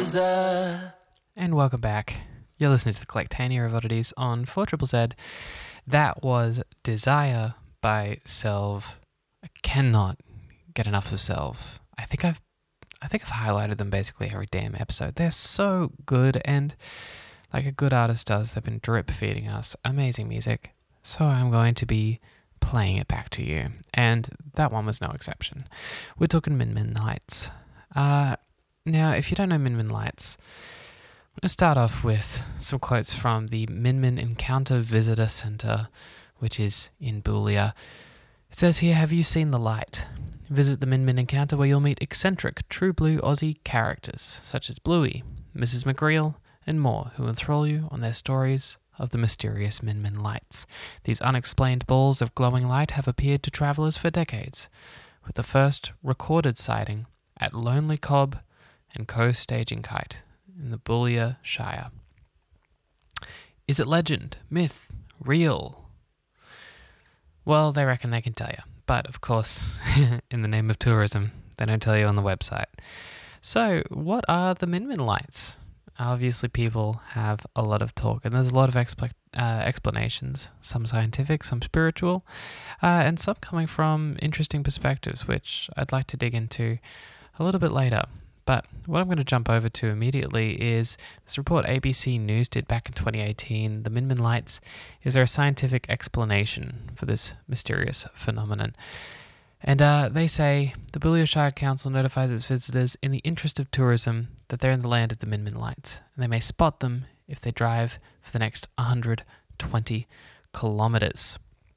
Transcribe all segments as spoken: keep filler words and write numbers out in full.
Desire. And welcome back. You're listening to the Collectania of Oddities on four Z Z. That was Desire by Selv. I cannot get enough of Selv. I think I've I think I've highlighted them basically every damn episode. They're so good, and like a good artist does, they've been drip feeding us amazing music. So I'm going to be playing it back to you. And that one was no exception. We're talking Min Min Lights. Uh, now, if you don't know Min Min Lights, I'm going to start off with some quotes from the Min Min Encounter Visitor Center, which is in Boulia. It says here, have you seen the light? Visit the Min Min Encounter where you'll meet eccentric, true blue Aussie characters, such as Bluey, Missus McGreel, and more, who enthrall you on their stories of the mysterious Min Min Lights. These unexplained balls of glowing light have appeared to travellers for decades, with the first recorded sighting at Lonely Cob and Co Staging Kite in the Boulia Shire. Is it legend, myth, real? Well, they reckon they can tell you. But, of course, in the name of tourism, they don't tell you on the website. So, what are the Min Min Lights? Obviously, people have a lot of talk, and there's a lot of expl- uh, explanations, some scientific, some spiritual, uh, and some coming from interesting perspectives, which I'd like to dig into a little bit later. But what I'm going to jump over to immediately is this report A B C News did back in twenty eighteen, the Min Min Lights. Is there a scientific explanation for this mysterious phenomenon? And uh, they say the Boulia Shire Council notifies its visitors in the interest of tourism that they're in the land of the Min Min Lights, and they may spot them if they drive for the next one hundred twenty kilometres.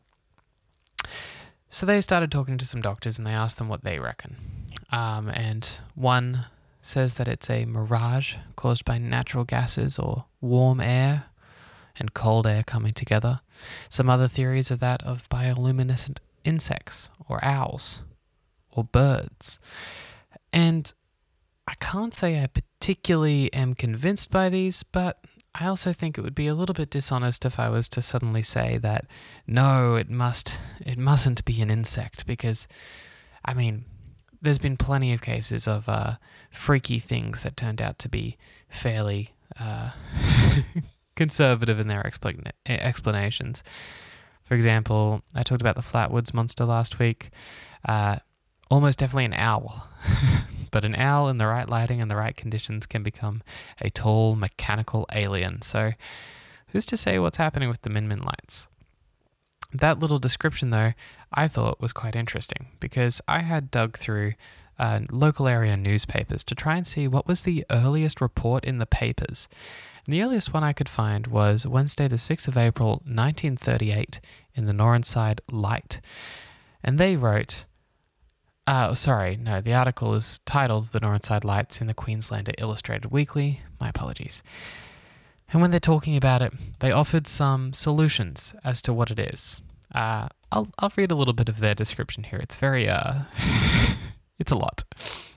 So they started talking to some doctors, and they asked them what they reckon. Um, and one says that it's a mirage caused by natural gases or warm air and cold air coming together. Some other theories are that of bioluminescent insects or owls or birds. And I can't say I particularly am convinced by these, but I also think it would be a little bit dishonest if I was to suddenly say that no, it must it mustn't be an insect, because I mean, there's been plenty of cases of uh, freaky things that turned out to be fairly uh, conservative in their explan- explanations. For example, I talked about the Flatwoods Monster last week. Uh, almost definitely an owl. But an owl in the right lighting and the right conditions can become a tall mechanical alien. So who's to say what's happening with the Min Min Lights? That little description, though, I thought was quite interesting, because I had dug through uh, local area newspapers to try and see what was the earliest report in the papers. And the earliest one I could find was Wednesday the sixth of April nineteen thirty-eight in the Northside Light. And they wrote, uh, sorry, no, the article is titled The Northside Lights in the Queenslander Illustrated Weekly. My apologies. And when they're talking about it, they offered some solutions as to what it is. Uh, I'll I'll read a little bit of their description here. It's very, uh, it's a lot.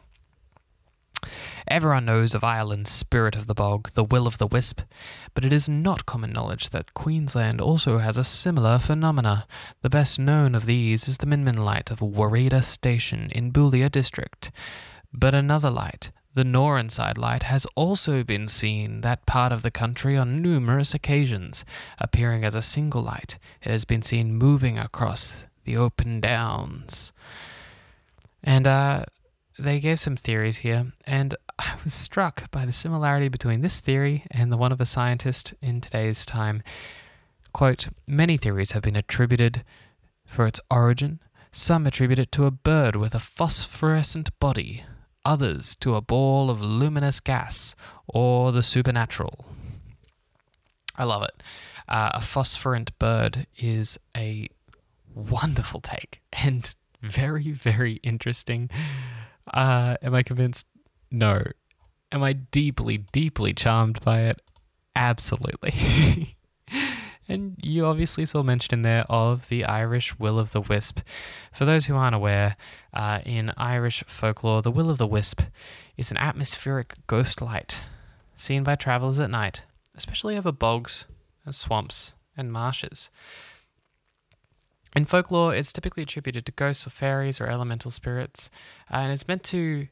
Everyone knows of Ireland's Spirit of the Bog, the Will of the Wisp, but it is not common knowledge that Queensland also has a similar phenomena. The best known of these is the Min Min Light of Warreda Station in Boulia District. But another light, the Northside Light, has also been seen that part of the country on numerous occasions. Appearing as a single light, it has been seen moving across the open downs. And uh, they gave some theories here, and I was struck by the similarity between this theory and the one of a scientist in today's time. Quote, many theories have been attributed for its origin. Some attribute it to a bird with a phosphorescent body, others to a ball of luminous gas, or the supernatural. I love it. Uh, a phosphorant bird is a wonderful take, and very, very interesting. Uh, am I convinced? No. Am I deeply, deeply charmed by it? Absolutely. And you obviously saw mention in there of the Irish Will of the Wisp. For those who aren't aware, uh, in Irish folklore, the Will of the Wisp is an atmospheric ghost light seen by travellers at night, especially over bogs and swamps and marshes. In folklore, it's typically attributed to ghosts or fairies or elemental spirits, uh, and it's meant to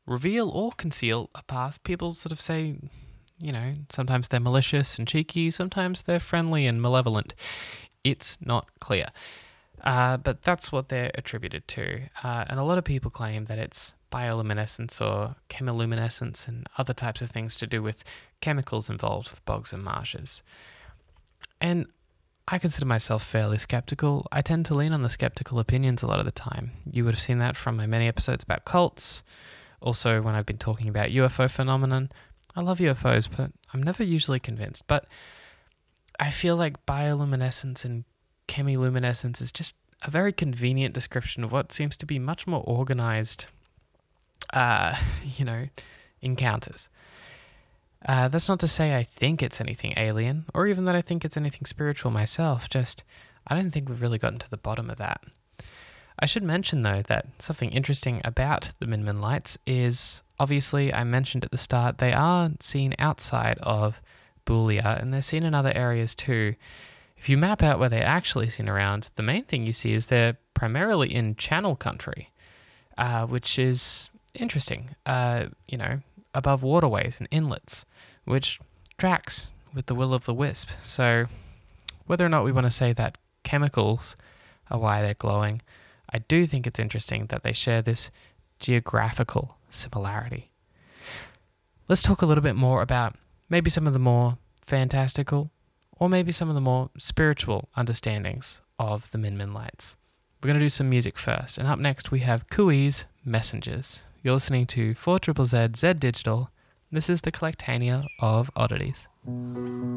reveal or conceal a path. People sort of say, you know, sometimes they're malicious and cheeky, sometimes they're friendly and malevolent. It's not clear. Uh, but that's what they're attributed to. Uh, and a lot of people claim that it's bioluminescence or chemiluminescence and other types of things to do with chemicals involved with bogs and marshes. And I consider myself fairly skeptical. I tend to lean on the skeptical opinions a lot of the time. You would have seen that from my many episodes about cults. Also, when I've been talking about U F O phenomenon. I love U F Os, but I'm never usually convinced. But I feel like bioluminescence and chemiluminescence is just a very convenient description of what seems to be much more organized, uh, you know, encounters. Uh, that's not to say I think it's anything alien, or even that I think it's anything spiritual myself, just I don't think we've really gotten to the bottom of that. I should mention, though, that something interesting about the Min Min lights is, obviously, I mentioned at the start, they are seen outside of Boulia, and they're seen in other areas too. If you map out where they're actually seen around, the main thing you see is they're primarily in Channel Country, uh, which is interesting, uh, you know, above waterways and inlets, which tracks with the will of the wisp. So whether or not we want to say that chemicals are why they're glowing, I do think it's interesting that they share this geographical similarity. Let's talk a little bit more about maybe some of the more fantastical or maybe some of the more spiritual understandings of the Min Min lights. We're going to do some music first, and up next we have Kui's Messengers. You're listening to four Z Z Z Digital. This is the Collectania of Oddities.